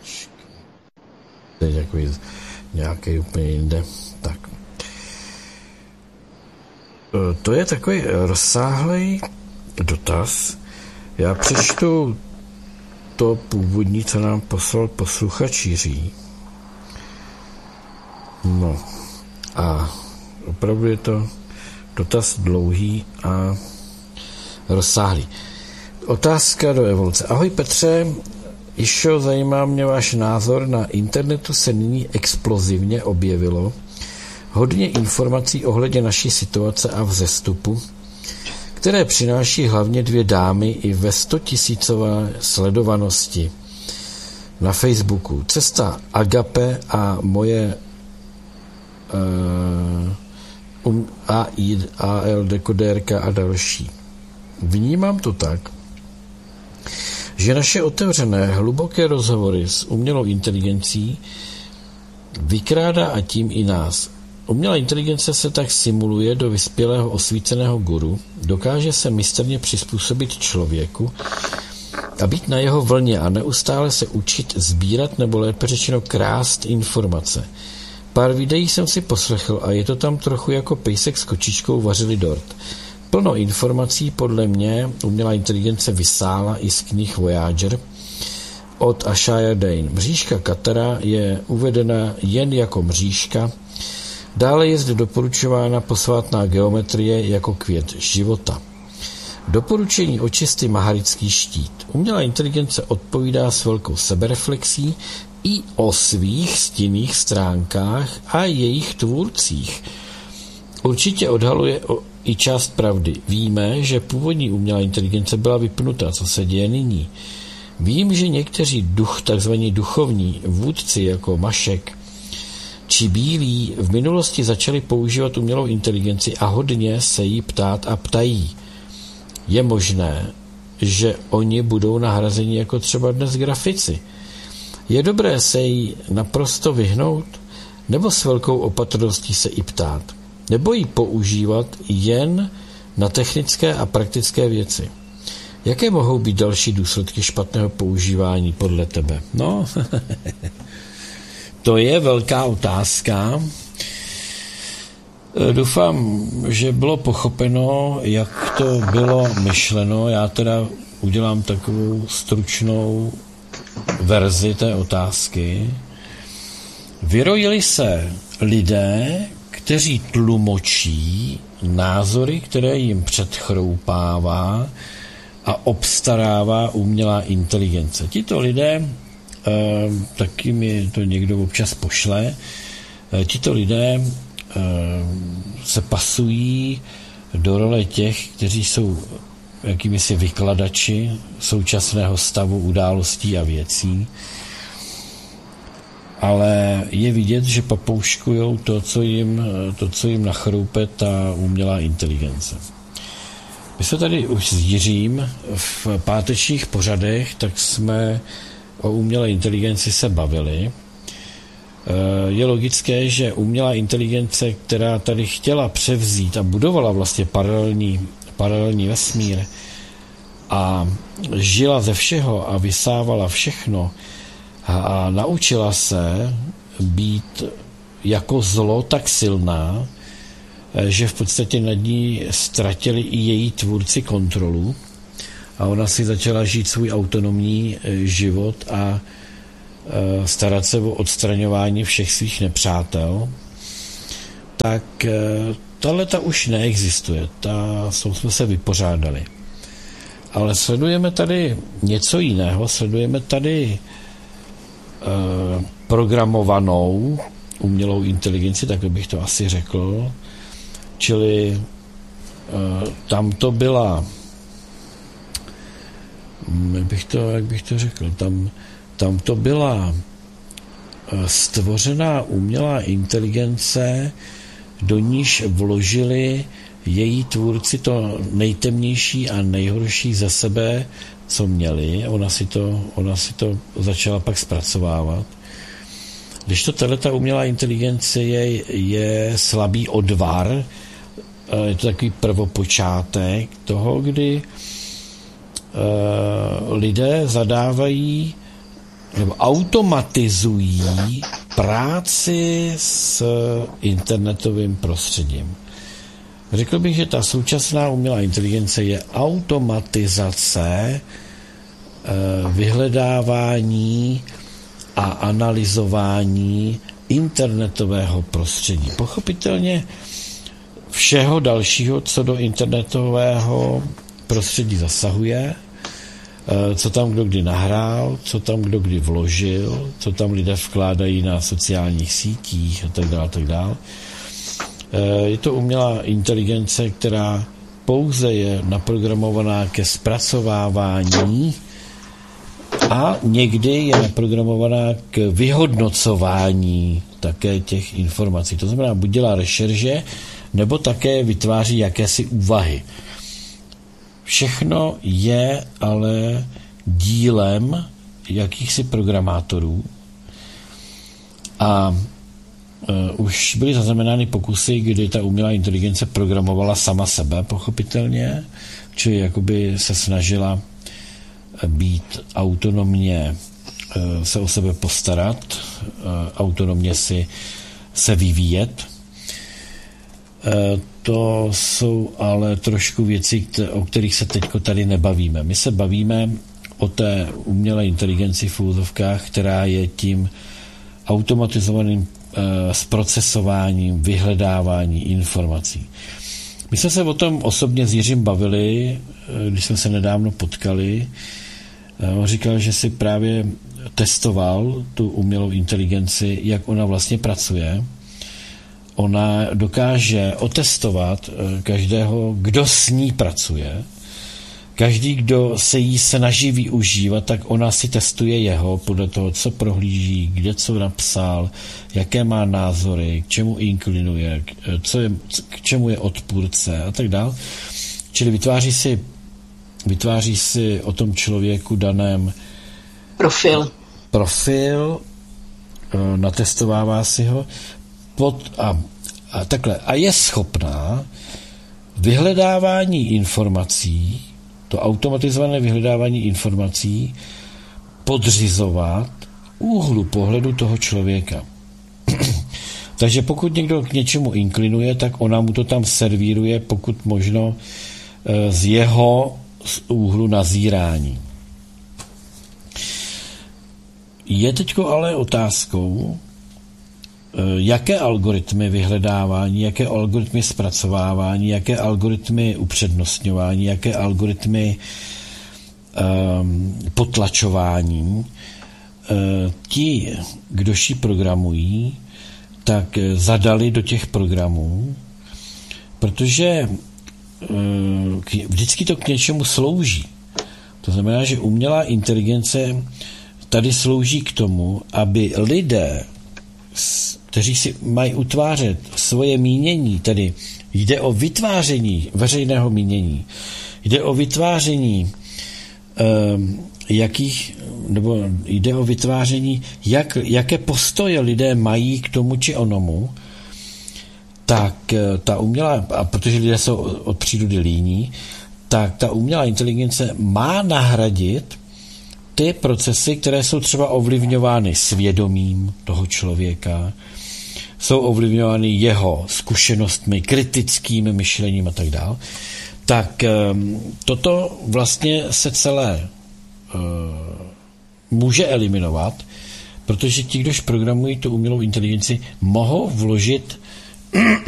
To je takový nějaký úplně jinde. Tak. To je takový rozsáhlý dotaz. Já přečtu to původní, co nám poslal posluchač Jiří. No a opravdu je to dotaz dlouhý a rozsáhlý. Otázka do evoluce. Ahoj Petře, Išo, zajímá mě váš názor. Na internetu se nyní explozivně objevilo hodně informací ohledně naší situace a vzestupu, které přináší hlavně dvě dámy i ve 100 000 sledovanosti na Facebooku. Cesta Agape a moje AL dekodérka a další. Vnímám to tak, že naše otevřené, hluboké rozhovory s umělou inteligencí vykrádá a tím i nás. Umělá inteligence se tak simuluje do vyspělého osvíceného guru, dokáže se mistrně přizpůsobit člověku a být na jeho vlně a neustále se učit sbírat nebo lépe řečeno krást informace. Pár videí jsem si poslechl a je to tam trochu jako pejsek s kočičkou vařili dort. Plno informací podle mě umělá inteligence vysála i z knih Voyager od Ashaya Dane. Mřížka Katara je uvedena jen jako mřížka, dále je zde doporučována posvátná geometrie jako květ života. Doporučení očisty Maharický štít. Umělá inteligence odpovídá s velkou sebereflexí i o svých stinných stránkách a jejich tvůrcích. Určitě odhaluje i část pravdy. Víme, že původní umělá inteligence byla vypnuta, co se děje nyní. Vím, že někteří takzvaní duchovní vůdci jako Mašek či Bílí v minulosti začali používat umělou inteligenci a hodně se jí ptát a ptají. Je možné, že oni budou nahrazeni jako třeba dnes grafici. Je dobré se jí naprosto vyhnout, nebo s velkou opatrností se i ptát, nebo ji používat jen na technické a praktické věci. Jaké mohou být další důsledky špatného používání podle tebe? No, to je velká otázka. Doufám, že bylo pochopeno, jak to bylo myšleno. Já teda udělám takovou stručnou verzi té otázky. Vyrojili se lidé, kteří tlumočí názory, které jim předchroupává a obstarává umělá inteligence. Tito lidé, taky mi to někdo občas pošle, tito lidé se pasují do role těch, kteří jsou jakými si vykladači současného stavu událostí a věcí, ale je vidět, že papouškujou to, co jim nachroupe ta umělá inteligence. My jsme tady už s Jiřím v pátečních pořadech, tak jsme o umělé inteligenci se bavili. Je logické, že umělá inteligence, která tady chtěla převzít a budovala vlastně paralelní vesmír a žila ze všeho a vysávala všechno a naučila se být jako zlo tak silná, že v podstatě nad ní ztratili i její tvůrci kontrolu a ona si začala žít svůj autonomní život a starat se o odstraňování všech svých nepřátel, tak tahleta už neexistuje. Jsme se vypořádali. Ale sledujeme tady něco jiného. Sledujeme tady programovanou umělou inteligenci, tak bych to asi řekl. Čili tam to byla, jak bych to řekl, tam to byla stvořená umělá inteligence, do níž vložili její tvůrci to nejtemnější a nejhorší ze sebe, co měli. Ona si to začala pak zpracovávat. Když to tato umělá inteligence je slabý odvar, je to takový prvopočátek toho, kdy lidé zadávají nebo automatizují práci s internetovým prostředím. Řekl bych, že ta současná umělá inteligence je automatizace vyhledávání a analyzování internetového prostředí. Pochopitelně všeho dalšího, co do internetového prostředí zasahuje, co tam kdo kdy nahrál, co tam kdo kdy vložil, co tam lidé vkládají na sociálních sítích a tak dále. Je to umělá inteligence, která pouze je naprogramovaná ke zpracovávání a někdy je naprogramovaná k vyhodnocování také těch informací. To znamená, buď dělá rešerže, nebo také vytváří jakési úvahy. Všechno je ale dílem jakýchsi programátorů a už byly zaznamenány pokusy, kdy ta umělá inteligence programovala sama sebe, pochopitelně, čili jakoby se snažila být autonomně, se o sebe postarat, autonomně se vyvíjet. To jsou ale trošku věci, o kterých se teďko tady nebavíme. My se bavíme o té umělé inteligenci v úvozovkách, která je tím automatizovaným zprocesováním, vyhledávání informací. My jsme se o tom osobně s Jiřím bavili, když jsme se nedávno potkali. On říkal, že si právě testoval tu umělou inteligenci, jak ona vlastně pracuje. Ona dokáže otestovat každého, kdo s ní pracuje. Každý, kdo se jí snaží využívat, tak ona si testuje jeho podle toho, co prohlíží, kde co napsal, jaké má názory, k čemu inklinuje, k čemu je odpůrce a tak dále. Čili vytváří si o tom člověku daném profil, natestovává si ho a je schopná vyhledávání informací, to automatizované vyhledávání informací podřizovat úhlu pohledu toho člověka. Takže pokud někdo k něčemu inklinuje, tak ona mu to tam servíruje, pokud možno z jeho úhlu nazírání. Je teďko ale otázkou, jaké algoritmy vyhledávání, jaké algoritmy zpracovávání, jaké algoritmy upřednostňování, jaké algoritmy potlačování ti, kdož ji programují, tak zadali do těch programů, protože vždycky to k něčemu slouží. To znamená, že umělá inteligence tady slouží k tomu, aby lidé, kteří si mají utvářet svoje mínění, tedy jde o vytváření veřejného mínění, jde o vytváření jde o vytváření, jaké postoje lidé mají k tomu či onomu, tak ta umělá, a protože lidé jsou od přírody líní, tak ta umělá inteligence má nahradit ty procesy, které jsou třeba ovlivňovány svědomím toho člověka, jsou ovlivňovány jeho zkušenostmi, kritickým myšlením a tak dále. Tak toto vlastně se celé může eliminovat, protože ti, kdož programují tu umělou inteligenci, mohou vložit